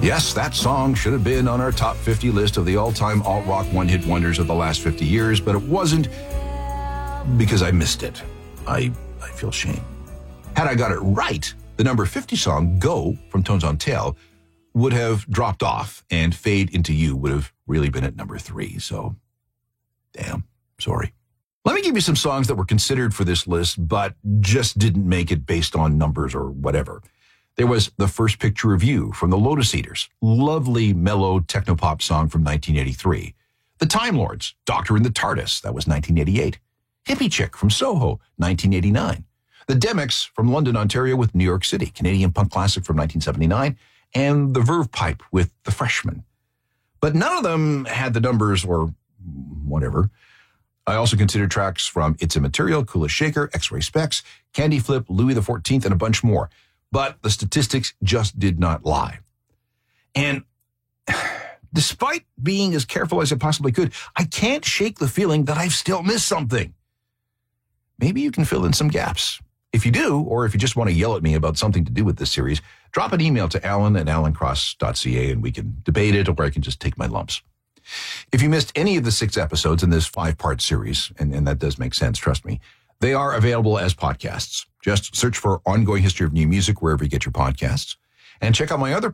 Yes, that song should have been on our top 50 list of the all-time alt-rock one-hit wonders of the last 50 years, but it wasn't because I missed it. I feel shame. Had I got it right, the number 50 song, Go, from Tones on Tail, would have dropped off, and Fade Into You would have really been at number 3, so damn, sorry. Let me give you some songs that were considered for this list, but just didn't make it based on numbers or whatever. There was The First Picture of You from the Lotus Eaters, lovely mellow technopop song from 1983. The Time Lords, Doctor in the TARDIS, that was 1988. Hippie Chick from Soho, 1989. The Demics from London, Ontario with New York City, Canadian punk classic from 1979. And The Verve Pipe with The Freshman. But none of them had the numbers or whatever. I also considered tracks from It's Immaterial, Kula Shaker, X-Ray Specs, Candy Flip, Louis XIV, and a bunch more. But the statistics just did not lie. And despite being as careful as I possibly could, I can't shake the feeling that I've still missed something. Maybe you can fill in some gaps. If you do, or if you just want to yell at me about something to do with this series, drop an email to alan@alancross.ca and we can debate it, or I can just take my lumps. If you missed any of the 6 episodes in this 5-part series, and that does make sense, trust me, they are available as podcasts. Just search for Ongoing History of New Music wherever you get your podcasts. And check out my other